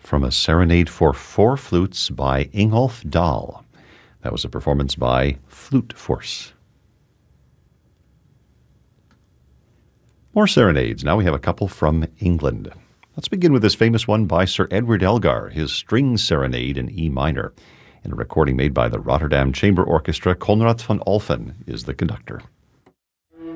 from a serenade for four flutes by Ingolf Dahl. That was a performance by Flute Force. More serenades. Now we have a couple from England. Let's begin with this famous one by Sir Edward Elgar, his String Serenade in E minor. In a recording made by the Rotterdam Chamber Orchestra, Konrad van Olphen is the conductor.